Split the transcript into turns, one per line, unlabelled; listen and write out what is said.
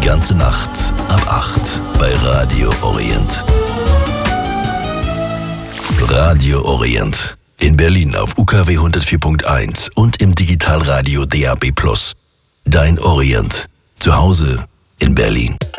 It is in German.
ganze Nacht ab 8 bei Radio Orient. Radio Orient. In Berlin auf UKW 104.1 und im Digitalradio DAB+. Dein Orient. Zu Hause in Berlin.